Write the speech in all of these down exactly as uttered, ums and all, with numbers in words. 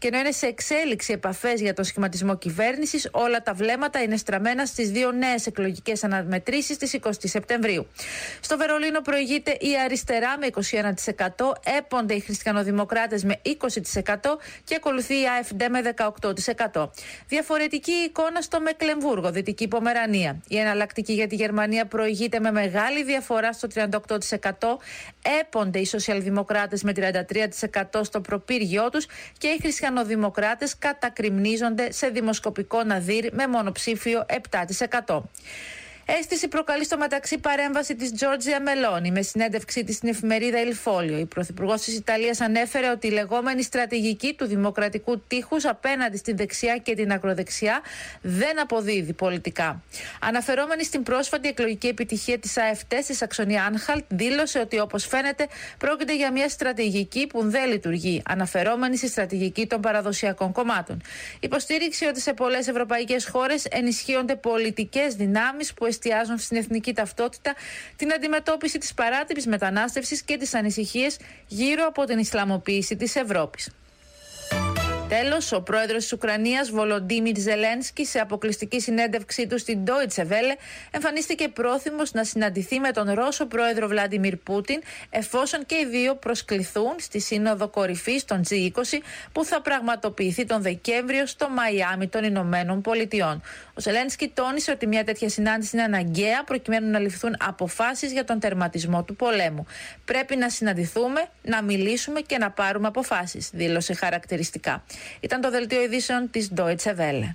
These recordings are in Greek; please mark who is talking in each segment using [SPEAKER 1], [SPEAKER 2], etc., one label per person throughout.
[SPEAKER 1] Και ενώ είναι σε εξέλιξη επαφές για τον σχηματισμό κυβέρνησης, όλα τα βλέμματα είναι στραμμένα στις δύο νέες εκλογικές αναμετρήσεις της εικοστής Σεπτεμβρίου. Στο Βερολίνο προηγείται η αριστερά με είκοσι ένα τοις εκατό, έπονται οι χριστιανοδημοκράτες με είκοσι τοις εκατό και ακολουθεί η AfD με δεκαοκτώ τοις εκατό. Διαφορετική εικόνα στο Μεκλεμβούργο, Δυτική Πομερανία. Η εναλλακτική για τη Γερμανία προηγείται με μεγάλη διαφορά στο τριάντα οκτώ τοις εκατό, έπονται οι σοσιαλδημοκράτες με τριάντα τρία τοις εκατό στο προπύργιό τους και οι χριστιανοδημοκράτες κατακριμνίζονται σε δημοσκοπικό ναδύρ με μονοψήφιο επτά τοις εκατό. Αίσθηση προκαλεί στο μεταξύ παρέμβαση της Τζόρτζια Μελόνι με συνέντευξή της στην εφημερίδα Il Foglio. Η πρωθυπουργός της Ιταλίας ανέφερε ότι η λεγόμενη στρατηγική του δημοκρατικού τείχους απέναντι στην δεξιά και την ακροδεξιά δεν αποδίδει πολιτικά. Αναφερόμενη στην πρόσφατη εκλογική επιτυχία της AfD στη Σαξονία Άνχαλτ, δήλωσε ότι όπως φαίνεται πρόκειται για μια στρατηγική που δεν λειτουργεί, αναφερόμενη στη στρατηγική των παραδοσιακών κομμάτων. Υποστήριξε ότι σε πολλές ευρωπαϊκές χώρες ενισχύονται πολιτικές δυνάμεις που εστιάζουν στην εθνική ταυτότητα, την αντιμετώπιση της παράτυπης μετανάστευσης και τις ανησυχίες γύρω από την Ισλαμοποίηση της Ευρώπης. Τέλος, ο πρόεδρος της Ουκρανίας, Βολοντίμιρ Ζελένσκι, σε αποκλειστική συνέντευξή του στην Deutsche Welle, εμφανίστηκε πρόθυμος να συναντηθεί με τον Ρώσο πρόεδρο Βλάντιμιρ Πούτιν, εφόσον και οι δύο προσκληθούν στη Σύνοδο Κορυφής των τζι είκοσι που θα πραγματοποιηθεί τον Δεκέμβριο στο Μαϊάμι των Ηνωμένων Πολιτειών. Ο Ζελένσκι τόνισε ότι μια τέτοια συνάντηση είναι αναγκαία προκειμένου να ληφθούν αποφάσεις για τον τερματισμό του πολέμου. Πρέπει να συναντηθούμε, να μιλήσουμε και να πάρουμε αποφάσεις, δήλωσε χαρακτηριστικά. Ήταν το δελτίο ειδήσεων της Deutsche Welle.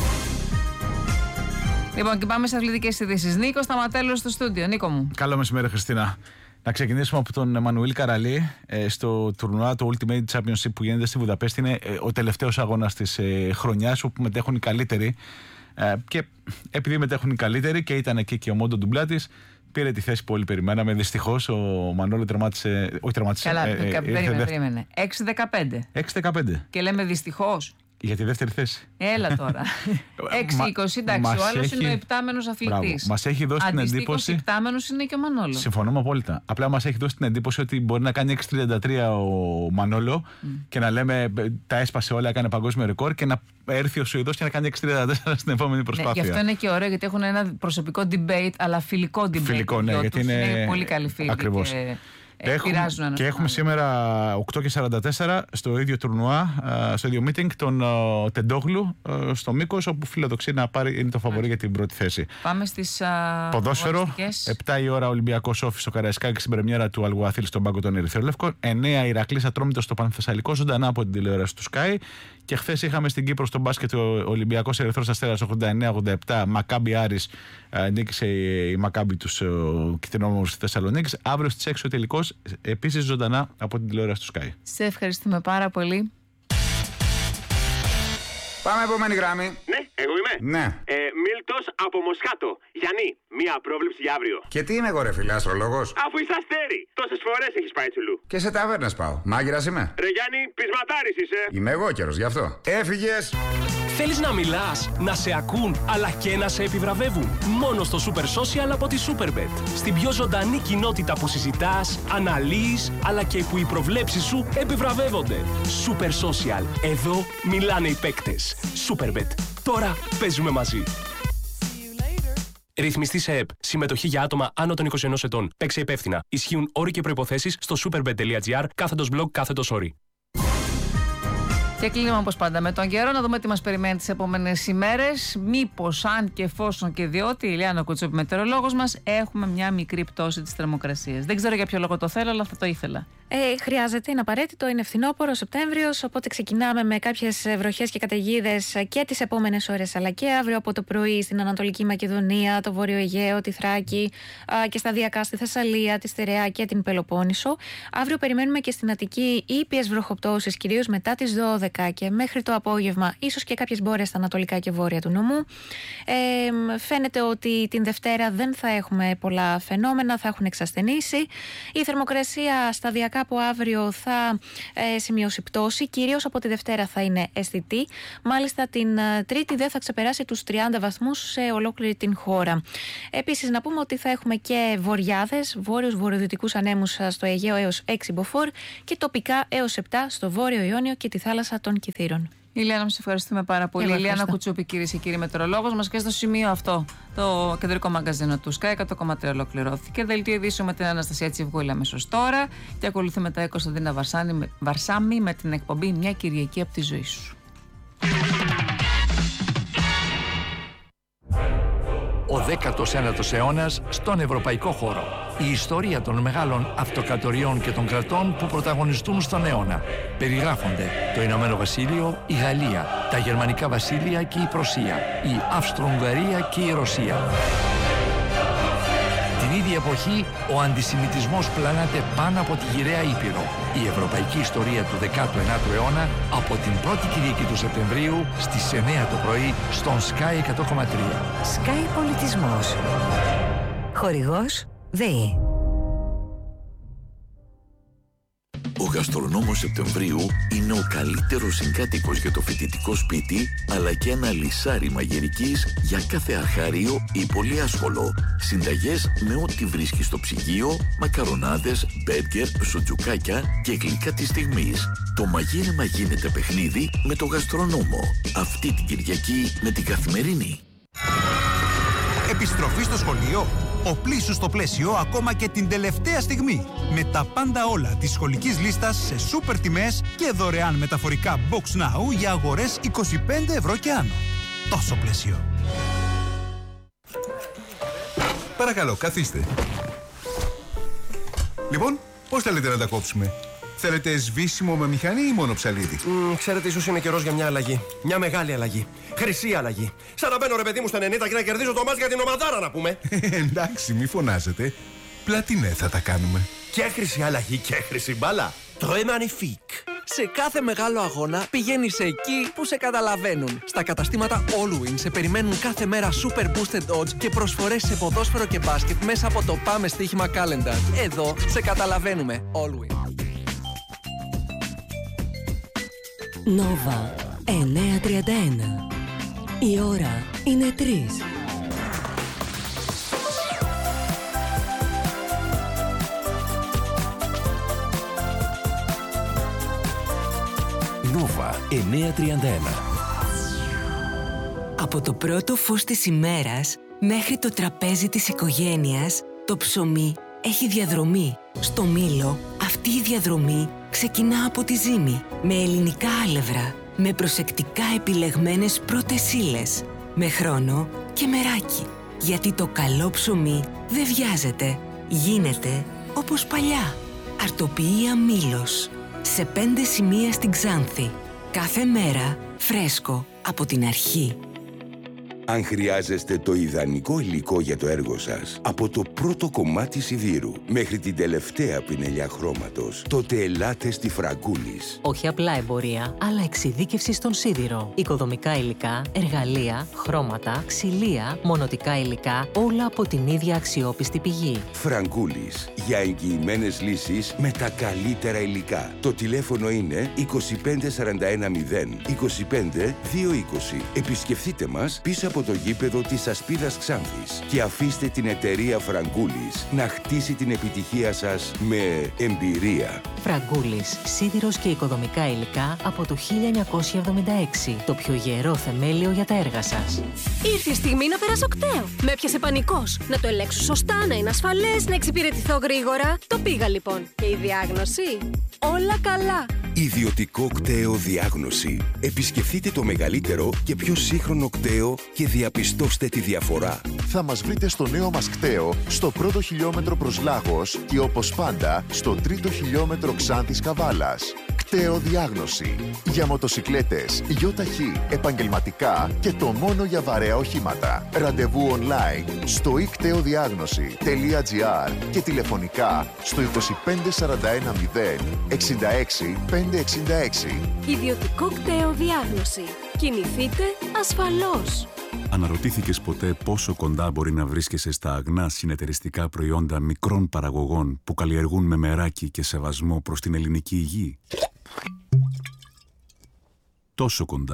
[SPEAKER 2] Λοιπόν, και πάμε σε αθλητικές ειδήσεις. Νίκο Σταματέλος στο στούντιο. Νίκο μου.
[SPEAKER 3] Καλό μεσημέρι, Χριστίνα. Να ξεκινήσουμε από τον Εμμανουήλ Καραλή στο τουρνουά, το Ultimate Championship που γίνεται στη Βουδαπέστη. Είναι ο τελευταίος αγώνας της χρονιάς όπου μετέχουν οι καλύτεροι. Και επειδή μετέχουν οι καλύτεροι και ήταν εκεί και ο Μόντο Ντουμπλάτης, πήρε τη θέση που όλοι περιμέναμε. Δυστυχώς ο Μανώλη τερμάτισε. Όχι, τερμάτισε.
[SPEAKER 2] Καλά,
[SPEAKER 3] ε,
[SPEAKER 2] ε, περίμενε, περίμενε. έξι δεκαπέντε.
[SPEAKER 3] έξι δεκαπέντε.
[SPEAKER 2] Και λέμε δυστυχώς.
[SPEAKER 3] Για τη δεύτερη θέση.
[SPEAKER 2] Έλα τώρα. έξι είκοσι, εντάξει. Ο άλλος είναι ο επτάμενος αθλητής.
[SPEAKER 3] Μας έχει δώσει την εντύπωση.
[SPEAKER 2] Ο επτάμενος είναι και ο Μανόλο.
[SPEAKER 3] Συμφωνούμε απόλυτα. Απλά μας έχει δώσει την εντύπωση ότι μπορεί να κάνει έξι τριάντα τρία ο Μανόλο mm. και να λέμε τα έσπασε όλα, έκανε παγκόσμιο ρεκόρ και να έρθει ο Σουηδός και να κάνει έξι τριάντα τέσσερα στην επόμενη προσπάθεια.
[SPEAKER 2] Ναι, γι' αυτό είναι και ωραίο, γιατί έχουν ένα προσωπικό debate, αλλά φιλικό debate.
[SPEAKER 3] Φιλικό, ναι, γιατί είναι,
[SPEAKER 2] είναι πολύ καλή φίλη.
[SPEAKER 3] Ακριβώς.
[SPEAKER 2] Και...
[SPEAKER 3] Και έχουμε, και έχουμε σήμερα οκτώ και σαράντα τέσσερα στο ίδιο τουρνουά, στο ίδιο meeting, τον Τεντόγλου στο Μύκος, όπου φιλοδοξεί να πάρει, είναι το φαβορί για την πρώτη θέση.
[SPEAKER 2] Πάμε στις
[SPEAKER 3] ποδόσφαιρο.
[SPEAKER 2] αγωνιστικές.
[SPEAKER 3] επτά η ώρα Ολυμπιακός Όφης στο Καραϊσκάκι στην πρεμιέρα του Αλγουαθήλ στον πάγκο των Ερυθρολεύκων. εννέα Ηρακλής Ατρόμητος στο Πανθεσσαλικό, ζωντανά από την τηλεόραση του Sky. Και χθες είχαμε στην Κύπρο στον μπάσκετ ο Ολυμπιακός Ερυθρός Αστέρας ογδόντα εννέα ογδόντα επτά. Μακάμπι Άρης, νίκησε η Μακάμπι τους Κιτρινόμορφους στη Θεσσαλονίκη. Αύριο στις έξι ο τελικός, επίσης ζωντανά από την τηλεόραση του Sky.
[SPEAKER 2] Σε ευχαριστούμε πάρα πολύ.
[SPEAKER 4] Πάμε επόμενη γράμμη.
[SPEAKER 5] Ναι, εγώ είμαι.
[SPEAKER 4] Ναι.
[SPEAKER 5] Ε, Μίλτος από Μοσχάτο. Γιάννη, μία πρόβλεψη για αύριο.
[SPEAKER 4] Και τι είμαι εγώ, ρε φίλε, αστρολόγος.
[SPEAKER 5] Αφού είσαι αστέρι, τόσες φορές έχεις πάει τσουλού.
[SPEAKER 4] Και σε ταβέρνες πάω. Μάγειρας είμαι.
[SPEAKER 5] Ρε Γιάννη, πεισματάρης είσαι.
[SPEAKER 4] Είμαι εγώ καιρος, γι' αυτό. Έφυγες.
[SPEAKER 6] Θέλεις να μιλάς, να σε ακούν, αλλά και να σε επιβραβεύουν. Μόνο στο Super Social από τη Superbet. Στην πιο ζωντανή κοινότητα που συζητάς, αναλύεις, αλλά και που οι προβλέψεις σου επιβραβεύονται. Super Social. Εδώ μιλάνε οι παίκτες. Superbet. Τώρα παίζουμε μαζί. Ρυθμιστή σε ΕΠ. Συμμετοχή για άτομα άνω των είκοσι ενός ετών. Παίξε υπεύθυνα. Ισχύουν όροι και προϋποθέσεις στο superbet.gr κάθετος blog κάθετος όροι.
[SPEAKER 2] Και κλείνουμε όπως πάντα με τον καιρό, να δούμε τι μας περιμένει τις επόμενες ημέρες. Μήπως, αν και εφόσον και διότι, η Ηλιάνα Κουτσούπη, μετεωρολόγος μας, έχουμε μια μικρή πτώση της θερμοκρασίας. Δεν ξέρω για ποιο λόγο το θέλω, αλλά θα το ήθελα.
[SPEAKER 7] Ε, χρειάζεται, είναι απαραίτητο, είναι φθινόπωρο, Σεπτέμβριος, οπότε ξεκινάμε με κάποιες βροχές και καταιγίδες και τις επόμενες ώρες, αλλά και αύριο από το πρωί στην Ανατολική Μακεδονία, το Βόρειο Αιγαίο, τη Θράκη α, και σταδιακά στη Θεσσαλία, τη Στερεά και την Πελοπόννησο. Αύριο περιμένουμε και στην Αττική ήπιες βροχοπτώσεις, κυρίως μετά τις δώδεκα και μέχρι το απόγευμα, ίσως και κάποιες μπόρες στα ανατολικά και βόρεια του νομού. Ε, φαίνεται ότι την Δευτέρα δεν θα έχουμε πολλά φαινόμενα, θα έχουν εξασθενήσει. Η θερμοκρασία σταδιακά από αύριο θα ε, σημειώσει πτώση, κυρίως από τη Δευτέρα θα είναι αισθητή. Μάλιστα την ε, Τρίτη δεν θα ξεπεράσει τους τριάντα βαθμούς σε ολόκληρη την χώρα. Επίσης να πούμε ότι θα έχουμε και βοριάδες, βόρειους βορειοδυτικούς ανέμους στο Αιγαίο έως έξι μποφόρ και τοπικά έως επτά στο Βόρειο Ιόνιο και τη θάλασσα θάλασσα των Κιθήρων.
[SPEAKER 2] Ηλιάνα, μας ευχαριστούμε πάρα πολύ. Ηλιάνα Κουτσούπη, κυρίες και κύριοι μετεωρολόγος μας. Και στο σημείο αυτό, το κεντρικό μαγκαζίνο του Sky εκατό κόμμα τρία ολοκληρώθηκε. Δελτίο ειδήσεων με την Αναστασία Τσιβούλη αμέσως τώρα. Και ακολουθεί μετά η Κωνσταντίνα Βαρσάμι με την εκπομπή Μια Κυριακή από τη ζωή σου.
[SPEAKER 8] Ο δέκατος ένατος αιώνας στον ευρωπαϊκό χώρο. Η ιστορία των μεγάλων αυτοκρατοριών και των κρατών που πρωταγωνιστούν στον αιώνα. Περιγράφονται το Ηνωμένο Βασίλειο, η Γαλλία, τα Γερμανικά Βασίλεια και η Πρωσία, η Αυστρο-Ουγγαρία και η Ρωσία. Την ίδια εποχή, ο αντισημιτισμός πλανάται πάνω από τη γυραιά Ήπειρο. Η ευρωπαϊκή ιστορία του δέκατου ένατου αιώνα από την πρώτη Κυριακή του Σεπτεμβρίου στις εννιά το πρωί στον Sky εκατό κόμμα τρία.
[SPEAKER 9] Sky Πολιτισμός. Χορηγός ΔΕΗ.
[SPEAKER 10] Ο γαστρονόμος Σεπτεμβρίου είναι ο καλύτερος συγκάτοικος για το φοιτητικό σπίτι, αλλά και ένα λυσάρι μαγειρικής για κάθε αρχάριο ή πολύ άσχολο. Συνταγές με ό,τι βρίσκει στο ψυγείο, μακαρονάδες, μπέργκερ, σουτζουκάκια και γλυκά της στιγμής. Το μαγείρεμα γίνεται παιχνίδι με το γαστρονόμο. Αυτή την Κυριακή με την Καθημερινή.
[SPEAKER 11] Επιστροφή στο σχολείο. Οπλίσου στο πλαίσιο ακόμα και την τελευταία στιγμή. Με τα πάντα όλα της σχολικής λίστας σε σούπερ τιμές και δωρεάν μεταφορικά Box Now για αγορές είκοσι πέντε ευρώ και άνω. Τόσο πλαίσιο.
[SPEAKER 12] Παρακαλώ, καθίστε. Λοιπόν, πώς θέλετε να τα κόψουμε? Θέλετε σβήσιμο με μηχανή ή μόνο ψαλίδι?
[SPEAKER 13] Mm, ξέρετε, ίσως είναι καιρός για μια αλλαγή. Μια μεγάλη αλλαγή. Χρυσή αλλαγή. Σαν να μπαίνω ρε παιδί μου στα ενενήντα και να κερδίζω το μάτς για την ομαδάρα, να πούμε.
[SPEAKER 12] Εντάξει, μη φωνάζετε. Πλατινέ θα τα κάνουμε.
[SPEAKER 13] Και χρυσή αλλαγή και χρυσή μπάλα. Très magnifique.
[SPEAKER 14] Σε κάθε μεγάλο αγώνα πηγαίνεις εκεί που σε καταλαβαίνουν. Στα καταστήματα Allwin σε περιμένουν κάθε μέρα super boosted odds και προσφορές σε ποδόσφαιρο και μπάσκετ μέσα από το Πάμε Στοίχημα Calendar. Εδώ σε καταλαβαίνουμε. Allwin.
[SPEAKER 9] Νόβα εννιά τριάντα ένα. Η ώρα είναι τρεις.
[SPEAKER 15] Νόβα εννιά τριάντα ένα.
[SPEAKER 9] Από το πρώτο φως της ημέρας μέχρι το τραπέζι της οικογένειας, το ψωμί έχει διαδρομή. Στο Μήλο αυτή η διαδρομή ξεκινά από τη ζύμη, με ελληνικά άλευρα, με προσεκτικά επιλεγμένες πρώτες ύλες, με χρόνο και μεράκι. Γιατί το καλό ψωμί δεν βιάζεται, γίνεται όπως παλιά. Αρτοποιία Μήλος, σε πέντε σημεία στην Ξάνθη. Κάθε μέρα φρέσκο από την αρχή.
[SPEAKER 16] Αν χρειάζεστε το ιδανικό υλικό για το έργο σας, από το πρώτο κομμάτι σιδήρου μέχρι την τελευταία πινελιά χρώματος, τότε ελάτε στη Φραγκούλης.
[SPEAKER 17] Όχι απλά εμπορία, αλλά εξειδίκευση στον σίδηρο. Οικοδομικά υλικά, εργαλεία, χρώματα, ξυλία, μονοτικά υλικά, όλα από την ίδια αξιόπιστη πηγή.
[SPEAKER 16] Φραγκούλης, για εγγυημένες λύσεις με τα καλύτερα υλικά. Το τηλέφωνο είναι είκοσι πέντε σαράντα ένα μηδέν είκοσι πέντε δύο είκοσι. Επισκεφτείτε μας πίσω από το γήπεδο της Ασπίδας Ξάνθης και αφήστε την εταιρεία Φραγκούλης να χτίσει την επιτυχία σας με εμπειρία.
[SPEAKER 17] Φραγκούλης, σίδηρος και οικοδομικά υλικά από το χίλια εννιακόσια εβδομήντα έξι. Το πιο γερό θεμέλιο για τα έργα σας.
[SPEAKER 18] Ήρθε η στιγμή να περάσω κταίο. Με έπιασε πανικός. Να το ελέγξω σωστά, να είναι ασφαλές, να εξυπηρετηθώ γρήγορα. Το πήγα λοιπόν. Και η διάγνωση? Όλα καλά.
[SPEAKER 16] Ιδιωτικό κταίο διάγνωση. Επισκεφτείτε το μεγαλύτερο και πιο σύγχρονο κταίο και διαπιστώστε τη διαφορά.
[SPEAKER 19] Θα μας βρείτε στο νέο μας κταίο, στο πρώτο χιλιόμετρο προς Λάγος και όπως πάντα στο τρίτο χιλιόμετρο Ξάνθης Καβάλας. Κταίο διάγνωση. Για μοτοσικλέτες, γιοταχή, επαγγελματικά και το μόνο για βαρέα οχήματα. Ραντεβού online στο ι κταίο διάγνωση τελεία τζι άρ και τηλεφωνικά στο είκοσι πέντε σαράντα ένα μηδέν εξήντα έξι πεντακόσια εξήντα έξι.
[SPEAKER 18] Ιδιωτικό κταίο διάγνωση. Κινηθείτε ασφαλώς.
[SPEAKER 20] Αναρωτήθηκες ποτέ πόσο κοντά μπορεί να βρίσκεσαι στα αγνά συνεταιριστικά προϊόντα μικρών παραγωγών που καλλιεργούν με μεράκι και σεβασμό προς την ελληνική υγεία? Τόσο κοντά.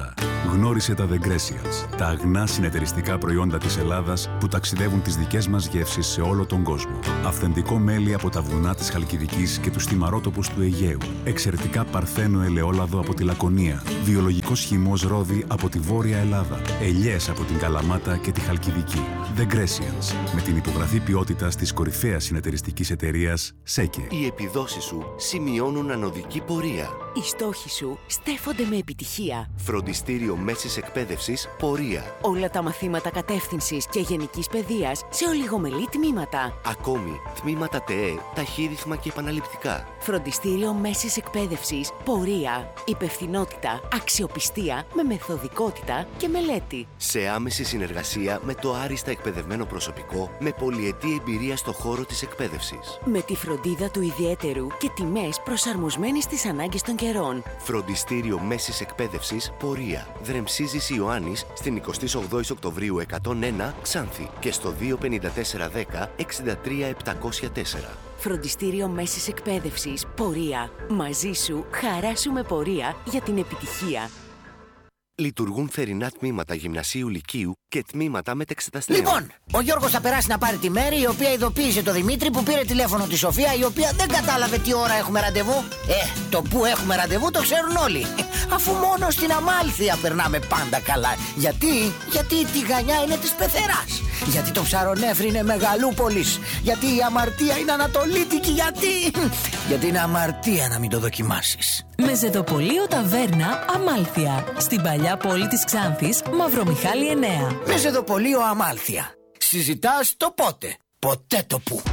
[SPEAKER 20] Γνώρισε τα The Grecians, τα αγνά συνεταιριστικά προϊόντα της Ελλάδας που ταξιδεύουν τις δικές μας γεύσεις σε όλο τον κόσμο. Αυθεντικό μέλι από τα βουνά της Χαλκιδικής και τους θυμαρότοπους του Αιγαίου. Εξαιρετικά παρθένο ελαιόλαδο από τη Λακωνία. Βιολογικός χυμός ρόδι από τη Βόρεια Ελλάδα. Ελιές από την Καλαμάτα και τη Χαλκιδική. The Grecians, με την υπογραφή ποιότητας της κορυφαίας συνεταιριστικής εταιρείας ΣΕΚΕ.
[SPEAKER 21] Οι επιδόσεις σου σημειώνουν ανωδική πορεία.
[SPEAKER 22] Οι στόχοι σου στέφονται με επιτυχία.
[SPEAKER 21] Φροντιστήριο Μέσης Εκπαίδευσης Πορεία.
[SPEAKER 22] Όλα τα μαθήματα κατεύθυνσης και γενικής παιδείας σε ολιγομελή τμήματα.
[SPEAKER 21] Ακόμη, τμήματα ΤΕΕ, ταχύρυθμα και επαναληπτικά.
[SPEAKER 22] Φροντιστήριο Μέσης Εκπαίδευσης Πορεία. Υπευθυνότητα, αξιοπιστία με μεθοδικότητα και μελέτη.
[SPEAKER 21] Σε άμεση συνεργασία με το άριστα εκπαιδευμένο προσωπικό με πολυετή εμπειρία στο χώρο της εκπαίδευσης.
[SPEAKER 22] Με τη φροντίδα του ιδιαίτερου και τιμές προσαρμοσμένες στις ανάγκες των καιρών.
[SPEAKER 21] Φροντιστήριο Μέσης Εκπαίδευσης Πορεία. Δρεμσίζης Ιωάννης στην εικοστή ογδόη Οκτωβρίου εκατόν ένα Ξάνθη και στο δύο πενήντα τέσσερα δέκα εξήντα τρία επτακόσια τέσσερα.
[SPEAKER 22] Φροντιστήριο Μέσης Εκπαίδευσης Πορεία. Μαζί σου, χαρά σου με πορεία για την επιτυχία.
[SPEAKER 21] Λειτουργούν θερινά τμήματα γυμνασίου λυκείου και τμήματα μετεξεταστέων.
[SPEAKER 23] Λοιπόν, ο Γιώργος θα περάσει να πάρει τη Μέρη, η οποία ειδοποίησε το Δημήτρη που πήρε τηλέφωνο τη Σοφία, η οποία δεν κατάλαβε τι ώρα έχουμε ραντεβού. Ε, το που έχουμε ραντεβού το ξέρουν όλοι. Αφού μόνο στην Αμάλθεια περνάμε πάντα καλά. Γιατί, γιατί η τηγανιά είναι της Πεθεράς. Γιατί το Ψαρονέφρι είναι Μεγαλούπολης. Γιατί η αμαρτία είναι Ανατολίτικη. Γιατί, γιατί είναι αμαρτία να μην το δοκιμάσεις.
[SPEAKER 24] Μεζεδοπολείο Ταβέρνα Αμάλθεια. Στην παλιά πόλη της Ξάνθης, Μαυρομιχάλη εννέα.
[SPEAKER 23] Μεζεδοπολείο Αμάλθεια. Συζητάς το πότε, ποτέ το που.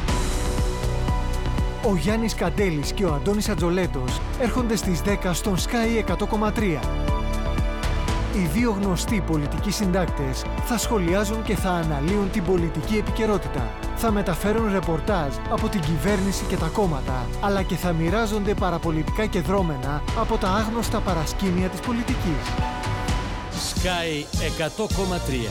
[SPEAKER 25] Ο Γιάννης Καντέλης και ο Αντώνης Ατζολέτος έρχονται στις δέκα στον Sky εκατό κόμμα τρία. Οι δύο γνωστοί πολιτικοί συντάκτες θα σχολιάζουν και θα αναλύουν την πολιτική επικαιρότητα. Θα μεταφέρουν ρεπορτάζ από την κυβέρνηση και τα κόμματα, αλλά και θα μοιράζονται παραπολιτικά κεδρώμενα από τα άγνωστα παρασκήνια της πολιτικής.
[SPEAKER 26] Sky εκατό κόμμα τρία.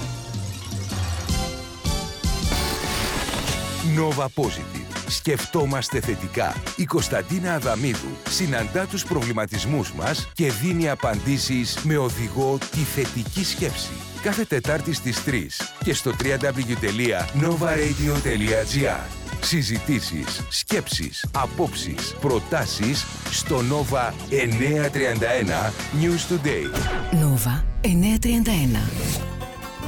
[SPEAKER 16] Nova Positive. Σκεφτόμαστε θετικά. Η Κωνσταντίνα Αδαμίδου συναντά τους προβληματισμούς μας και δίνει απαντήσεις με οδηγό τη θετική σκέψη. Κάθε Τετάρτη στις τρεις και στο double-u double-u double-u τελεία nova radio τελεία gr. Συζητήσεις, σκέψεις, απόψεις, προτάσεις στο Nova εννιακόσια τριάντα ένα News Today.
[SPEAKER 24] Nova εννιακόσια τριάντα ένα.